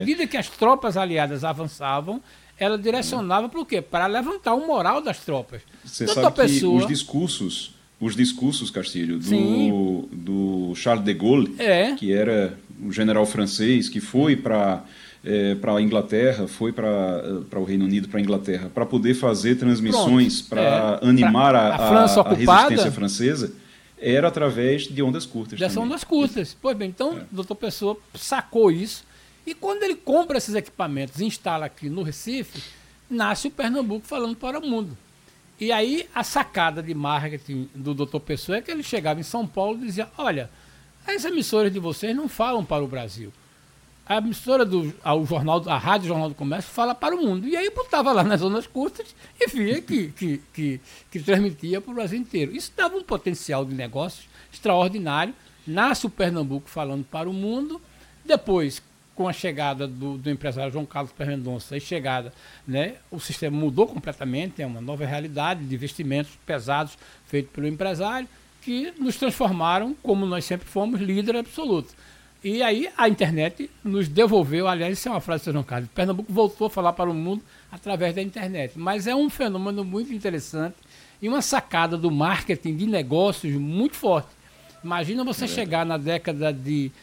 medida que as tropas aliadas avançavam, ela direcionava para o quê? Para levantar o moral das tropas. Você Doutor sabe que Pessoa, os discursos, Castilho, sim, do Charles de Gaulle, é, que era um general francês que foi para a Inglaterra, foi para o Reino Unido, para a Inglaterra, para poder fazer pronto. transmissões, para animar A França a resistência ocupada, francesa, era através de ondas curtas dessas também. ondas curtas. Pois bem, então o doutor Pessoa sacou isso. E quando ele compra esses equipamentos e instala aqui no Recife, nasce o Pernambuco falando para o mundo. E aí a sacada de marketing do doutor Pessoa é que ele chegava em São Paulo e dizia, olha, as emissoras de vocês não falam para o Brasil. A emissora a Rádio Jornal do Comércio fala para o mundo. E aí botava lá nas zonas curtas e via que transmitia para o Brasil inteiro. Isso dava um potencial de negócios extraordinário. Nasce o Pernambuco falando para o mundo. Depois, com a chegada do empresário João Carlos Pérez Mendonça e chegada, né, o sistema mudou completamente, é uma nova realidade de investimentos pesados feitos pelo empresário que nos transformaram, como nós sempre fomos, líder absoluto. E aí a internet nos devolveu, aliás, isso é uma frase do João Carlos, Pernambuco voltou a falar para o mundo através da internet. Mas é um fenômeno muito interessante e uma sacada do marketing de negócios muito forte. Imagina você chegar na década de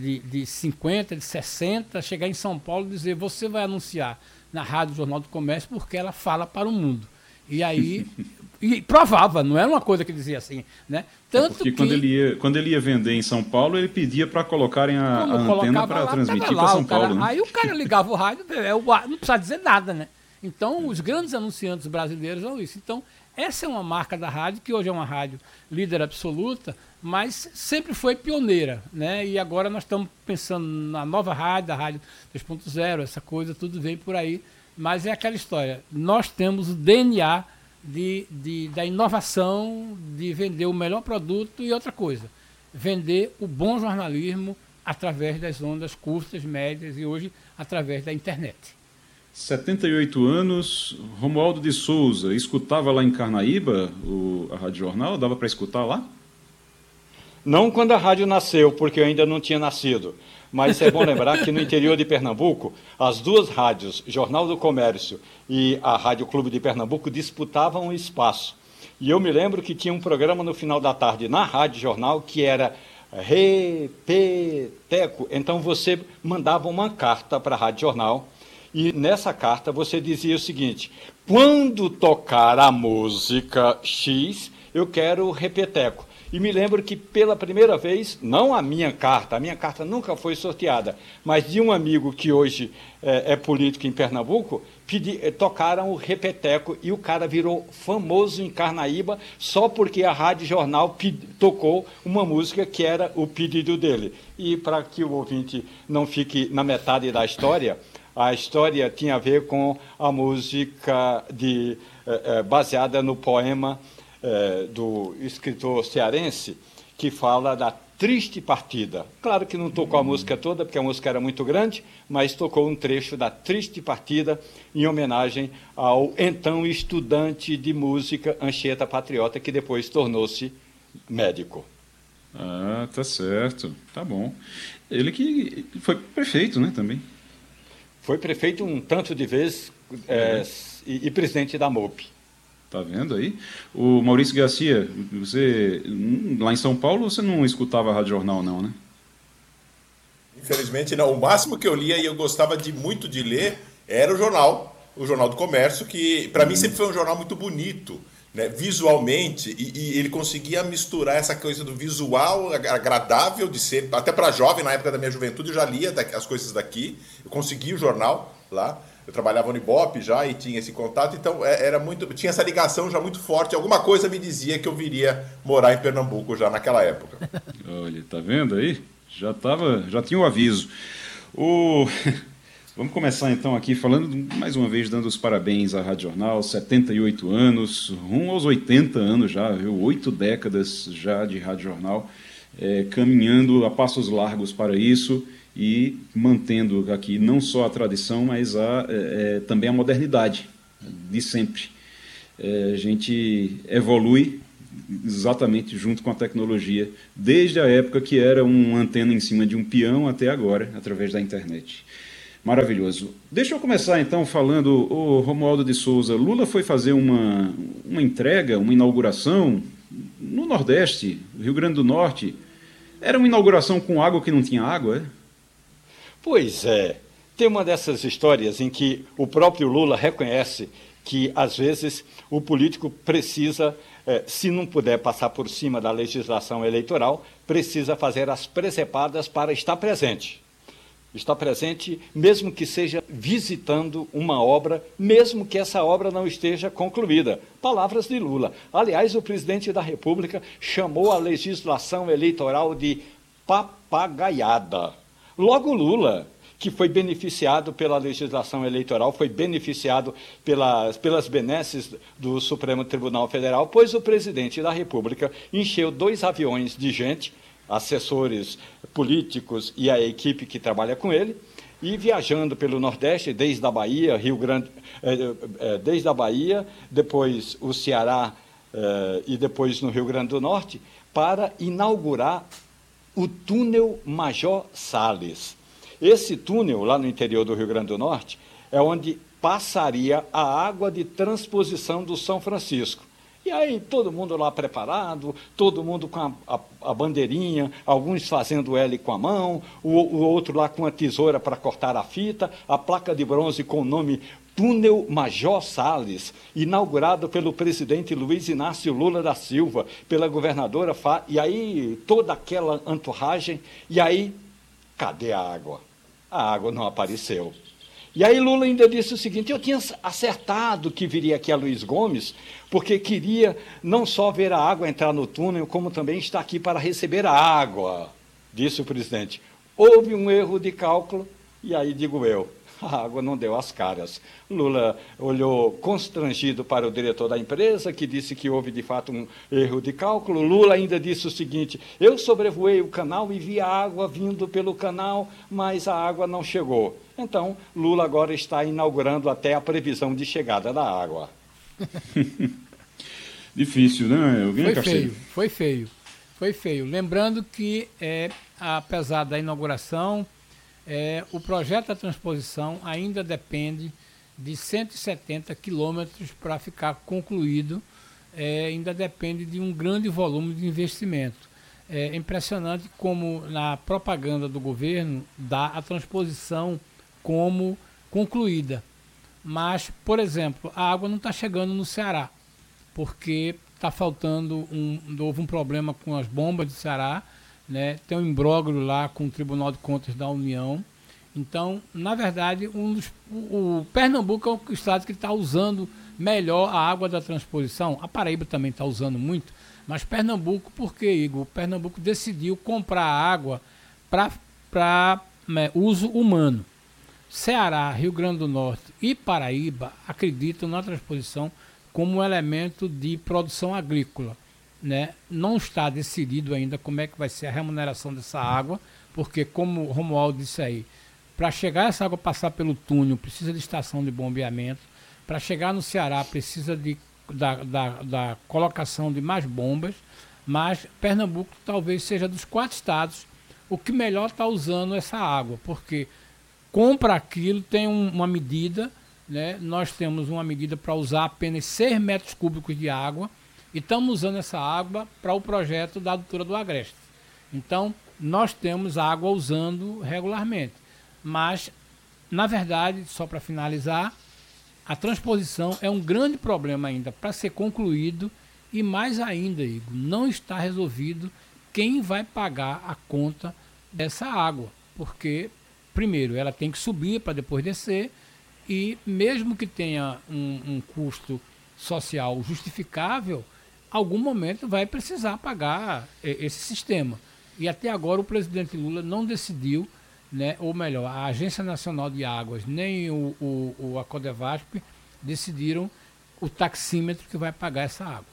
50, de 60, chegar em São Paulo e dizer, você vai anunciar na Rádio Jornal do Comércio porque ela fala para o mundo. E aí, e provava, não era uma coisa que dizia assim, né? Tanto porque que quando ele ia vender em São Paulo, ele pedia para colocarem a antena para transmitir para São Paulo. Né? Aí o cara ligava o rádio, não precisava dizer nada, né? Então, os grandes anunciantes brasileiros são isso. Então, essa é uma marca da rádio, que hoje é uma rádio líder absoluta, mas sempre foi pioneira, né? E agora nós estamos pensando na nova rádio, a Rádio 3.0, essa coisa, tudo vem por aí. Mas é aquela história, nós temos o DNA da inovação, de vender o melhor produto e outra coisa, vender o bom jornalismo através das ondas curtas, médias e hoje através da internet. 78 anos, Romualdo de Souza, escutava lá em Carnaíba a Rádio Jornal? Dava para escutar lá? Não quando a rádio nasceu, porque eu ainda não tinha nascido. Mas é bom lembrar que no interior de Pernambuco, as duas rádios, Jornal do Comércio e a Rádio Clube de Pernambuco, disputavam um espaço. E eu me lembro que tinha um programa no final da tarde na Rádio Jornal que era Repeteco. Então você mandava uma carta para a Rádio Jornal e nessa carta você dizia o seguinte, quando tocar a música X, eu quero Repeteco. E me lembro que pela primeira vez, não a minha carta nunca foi sorteada, mas de um amigo que hoje é político em Pernambuco, tocaram o Repeteco e o cara virou famoso em Carnaíba só porque a Rádio Jornal tocou uma música que era o pedido dele. E para que o ouvinte não fique na metade da história, a história tinha a ver com a música baseada no poema do escritor cearense, que fala da triste partida. Claro que não tocou a música toda, porque a música era muito grande, mas tocou um trecho da triste partida em homenagem ao então estudante de música Anchieta Patriota, que depois tornou-se médico. Ah, tá certo. Tá bom. Ele que foi prefeito, né, também? Foi prefeito um tanto de vezes e presidente da MOP. Tá vendo aí? O Maurício Garcia, você lá em São Paulo você não escutava a Rádio Jornal, não, né? Infelizmente não. O máximo que eu lia e eu gostava muito de ler era o Jornal do Comércio, que para mim sempre foi um jornal muito bonito, né? Visualmente, e ele conseguia misturar essa coisa do visual agradável de ser, até para jovem, na época da minha juventude eu já lia as coisas daqui, eu conseguia o jornal lá. Eu trabalhava no Ibope já e tinha esse contato, então tinha essa ligação já muito forte. Alguma coisa me dizia que eu viria morar em Pernambuco já naquela época. Olha, tá vendo aí? Já tinha o aviso. Vamos começar então aqui falando, mais uma vez, dando os parabéns à Rádio Jornal, 78 anos, rumo aos 80 anos já, viu? 8 décadas já de Rádio Jornal, caminhando a passos largos para isso, e mantendo aqui não só a tradição, mas também a modernidade de sempre. A gente evolui exatamente junto com a tecnologia, desde a época que era uma antena em cima de um peão até agora, através da internet. Maravilhoso. Deixa eu começar então falando, o Romualdo de Souza, Lula foi fazer uma entrega, uma inauguração no Nordeste, Rio Grande do Norte. Era uma inauguração com água que não tinha água, é? Pois é. Tem uma dessas histórias em que o próprio Lula reconhece que, às vezes, o político precisa, se não puder passar por cima da legislação eleitoral, precisa fazer as presepadas para estar presente. Está presente, mesmo que seja visitando uma obra, mesmo que essa obra não esteja concluída. Palavras de Lula. Aliás, o presidente da República chamou a legislação eleitoral de papagaiada. Logo Lula, que foi beneficiado pela legislação eleitoral, foi beneficiado pelas benesses do Supremo Tribunal Federal, pois o presidente da República encheu 2 aviões de gente, assessores políticos e a equipe que trabalha com ele, e viajando pelo Nordeste, desde a Bahia, desde a Bahia, depois o Ceará e depois no Rio Grande do Norte, para inaugurar o túnel Major Salles. Esse túnel, lá no interior do Rio Grande do Norte, é onde passaria a água de transposição do São Francisco. E aí todo mundo lá preparado, todo mundo com a bandeirinha, alguns fazendo L com a mão, o outro lá com a tesoura para cortar a fita, a placa de bronze com o nome Túnel Major Salles, inaugurado pelo presidente Luiz Inácio Lula da Silva, pela governadora e aí toda aquela entourage, e aí, cadê a água? A água não apareceu. E aí Lula ainda disse o seguinte: eu tinha acertado que viria aqui a Luiz Gomes, porque queria não só ver a água entrar no túnel, como também estar aqui para receber a água, disse o presidente. Houve um erro de cálculo, e aí digo eu, a água não deu as caras. Lula olhou constrangido para o diretor da empresa, que disse que houve, de fato, um erro de cálculo. Lula ainda disse o seguinte: eu sobrevoei o canal e vi a água vindo pelo canal, mas a água não chegou. Então, Lula agora está inaugurando até a previsão de chegada da água. Difícil, né? Foi feio. Lembrando que, apesar da inauguração, o projeto da transposição ainda depende de 170 quilômetros para ficar concluído, ainda depende de um grande volume de investimento. É impressionante como na propaganda do governo dá a transposição como concluída. Mas, por exemplo, a água não está chegando no Ceará, porque está faltando, houve um problema com as bombas do Ceará, né? Tem um imbróglio lá com o Tribunal de Contas da União. Então, na verdade, o Pernambuco é o estado que está usando melhor a água da transposição. A Paraíba também está usando muito, mas Pernambuco, por quê, Igor? Pernambuco decidiu comprar água para uso humano. Ceará, Rio Grande do Norte e Paraíba acreditam na transposição como um elemento de produção agrícola, né? Não está decidido ainda como é que vai ser a remuneração dessa água, porque, como o Romualdo disse aí, para chegar essa água passar pelo túnel precisa de estação de bombeamento, para chegar no Ceará precisa da colocação de mais bombas, mas Pernambuco talvez seja dos 4 estados o que melhor está usando essa água, porque compra aquilo, tem uma medida, né? Nós temos uma medida para usar apenas 6 metros cúbicos de água e estamos usando essa água para o projeto da adutora do Agreste. Então, nós temos água usando regularmente. Mas, na verdade, só para finalizar, a transposição é um grande problema ainda para ser concluído e, mais ainda, Igor, não está resolvido quem vai pagar a conta dessa água, porque primeiro, ela tem que subir para depois descer e mesmo que tenha um custo social justificável, algum momento vai precisar pagar esse sistema. E até agora o presidente Lula não decidiu, né, ou melhor, a Agência Nacional de Águas nem a Codevasp decidiram o taxímetro que vai pagar essa água.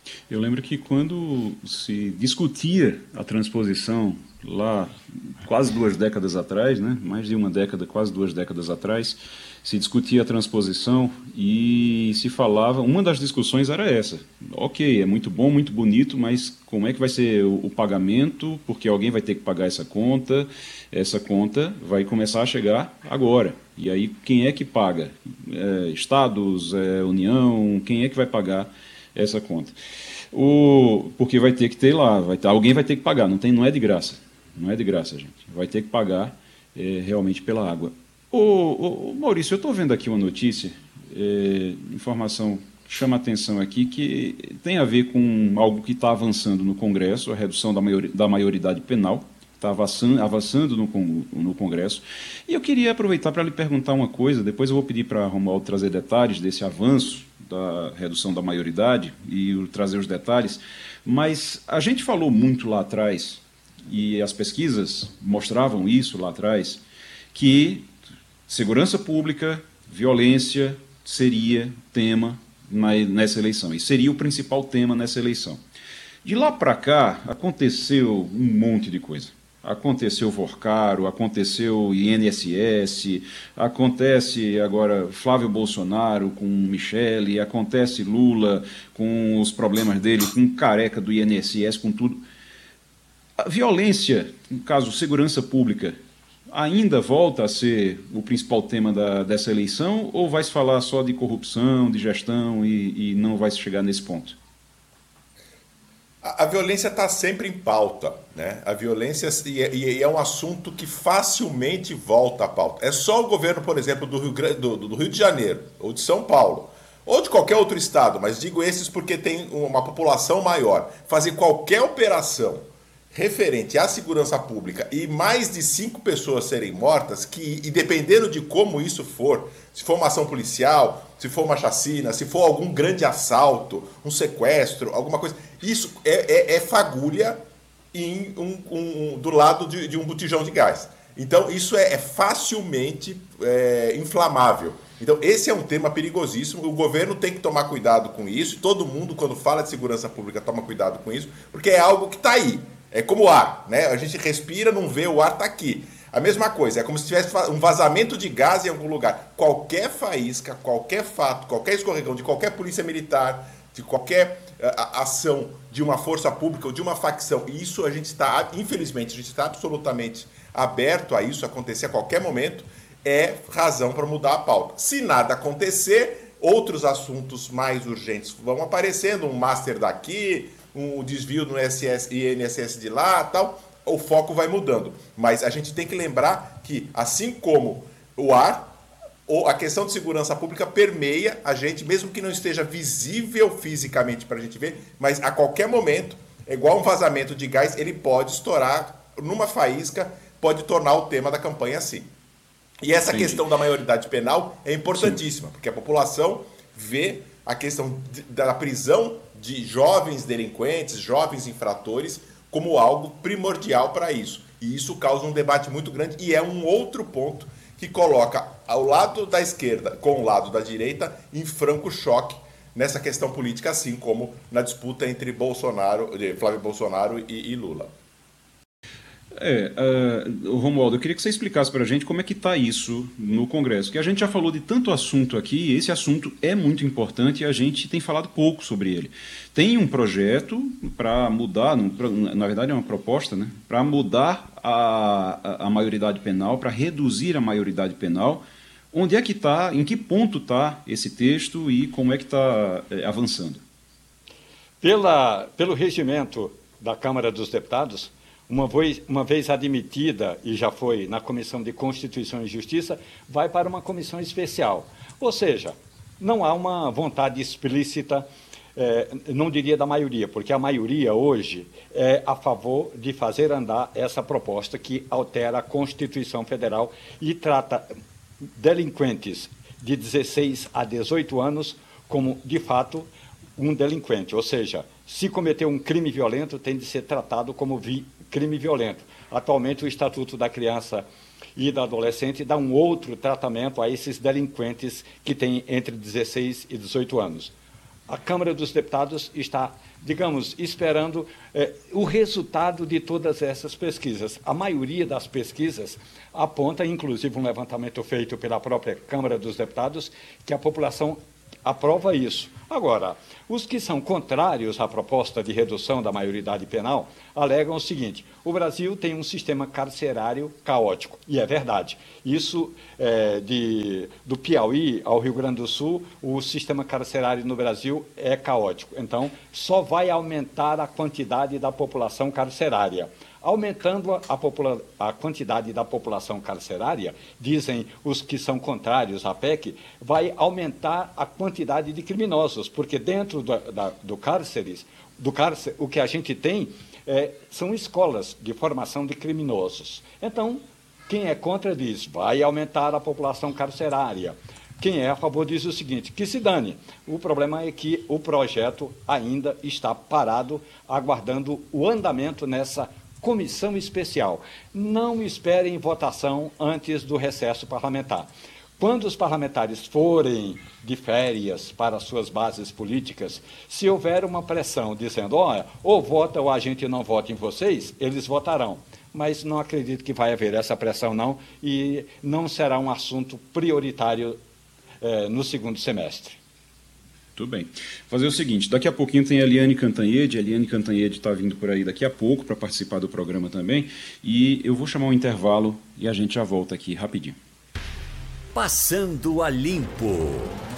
Eu lembro que quando se discutia a transposição lá quase 2 décadas atrás, né, mais de uma década, quase 2 décadas atrás, se discutia a transposição e se falava, uma das discussões era essa: ok, é muito bom, muito bonito, mas como é que vai ser o pagamento? Porque alguém vai ter que pagar essa conta vai começar a chegar agora. E aí quem é que paga? Estados, União, quem é que vai pagar essa conta? Porque vai ter que ter lá, alguém vai ter que pagar, não é de graça. Não é de graça, gente. Vai ter que pagar realmente pela água. Maurício, eu estou vendo aqui uma notícia, informação que chama a atenção aqui, que tem a ver com algo que está avançando no Congresso, a redução da maioridade penal, está avançando no Congresso. E eu queria aproveitar para lhe perguntar uma coisa, depois eu vou pedir para Romualdo trazer detalhes desse avanço da redução da maioridade e trazer os detalhes, mas a gente falou muito lá atrás, e as pesquisas mostravam isso lá atrás, que segurança pública, violência seria tema nessa eleição, e seria o principal tema nessa eleição. De lá para cá, aconteceu um monte de coisa. Aconteceu Vorcaro, aconteceu INSS, acontece agora Flávio Bolsonaro com Michele, acontece Lula com os problemas dele, com careca do INSS, com tudo. A violência, no caso segurança pública, ainda volta a ser o principal tema dessa eleição, ou vai se falar só de corrupção, de gestão e não vai se chegar nesse ponto? A violência está sempre em pauta, né? A violência e é um assunto que facilmente volta à pauta. É só o governo, por exemplo, do Rio de Janeiro, ou de São Paulo, ou de qualquer outro estado, mas digo esses porque tem uma população maior, fazer qualquer operação referente à segurança pública e mais de 5 pessoas serem mortas, e dependendo de como isso for, se for uma ação policial, se for uma chacina, se for algum grande assalto, um sequestro, alguma coisa, isso é fagulha do lado de um botijão de gás. Então isso é facilmente inflamável. Então esse é um tema perigosíssimo, o governo tem que tomar cuidado com isso, e todo mundo, quando fala de segurança pública, toma cuidado com isso, porque é algo que está aí. É como o ar, né? A gente respira, não vê, o ar está aqui. A mesma coisa, é como se tivesse um vazamento de gás em algum lugar. Qualquer faísca, qualquer fato, qualquer escorregão de qualquer polícia militar, de qualquer ação de uma força pública ou de uma facção, e isso a gente está, infelizmente, a gente está absolutamente aberto a isso acontecer a qualquer momento, é razão para mudar a pauta. Se nada acontecer, outros assuntos mais urgentes vão aparecendo, um master daqui, um desvio no INSS de lá, tal, o foco vai mudando. Mas a gente tem que lembrar que, assim como o ar, a questão de segurança pública permeia a gente, mesmo que não esteja visível fisicamente para a gente ver, mas a qualquer momento, é igual um vazamento de gás, ele pode estourar numa faísca, pode tornar o tema da campanha assim. E essa questão da maioridade penal é importantíssima, porque a população vê a questão da prisão de jovens delinquentes, jovens infratores, como algo primordial para isso. E isso causa um debate muito grande, e é um outro ponto que coloca ao lado da esquerda com o lado da direita em franco choque nessa questão política, assim como na disputa entre Flávio Bolsonaro e Lula. Romualdo, eu queria que você explicasse para a gente como é que está isso no Congresso, que a gente já falou de tanto assunto aqui, e esse assunto é muito importante e a gente tem falado pouco sobre ele. Tem um projeto para mudar, na verdade é uma proposta, né, para mudar a maioridade penal, para reduzir a maioridade penal. Onde é que está, em que ponto está esse texto e como é que está avançando? Pelo regimento da Câmara dos Deputados, uma vez admitida e já foi na Comissão de Constituição e Justiça, vai para uma comissão especial. Ou seja, não há uma vontade explícita, não diria da maioria, porque a maioria hoje é a favor de fazer andar essa proposta que altera a Constituição Federal e trata delinquentes de 16 a 18 anos como, de fato, um delinquente. Ou seja, se cometeu um crime violento, tem de ser tratado como crime violento. Atualmente, o Estatuto da Criança e do Adolescente dá um outro tratamento a esses delinquentes que têm entre 16 e 18 anos. a Câmara dos Deputados está, digamos, esperando o resultado de todas essas pesquisas. A maioria das pesquisas aponta, inclusive um levantamento feito pela própria Câmara dos Deputados, que a população aprova isso. Agora, os que são contrários à proposta de redução da maioridade penal alegam o seguinte: o Brasil tem um sistema carcerário caótico, e é verdade. Isso, do Piauí ao Rio Grande do Sul, o sistema carcerário no Brasil é caótico. Então, só vai aumentar a quantidade da população carcerária. Aumentando a quantidade da população carcerária, dizem os que são contrários à PEC, vai aumentar a quantidade de criminosos, porque dentro do cárcere, o que a gente tem são escolas de formação de criminosos. Então, quem é contra diz, vai aumentar a população carcerária. Quem é a favor diz o seguinte, que se dane. O problema é que o projeto ainda está parado, aguardando o andamento nessa comissão especial. Não esperem votação antes do recesso parlamentar. Quando os parlamentares forem de férias para suas bases políticas, se houver uma pressão dizendo, olha, ou vota ou a gente não vota em vocês, eles votarão. Mas não acredito que vai haver essa pressão, não, e não será um assunto prioritário no segundo semestre. Tudo bem. Fazer o seguinte, daqui a pouquinho tem a Eliane Cantanhede. A Eliane Cantanhede está vindo por aí daqui a pouco para participar do programa também. E eu vou chamar um intervalo e a gente já volta aqui rapidinho. Passando a Limpo.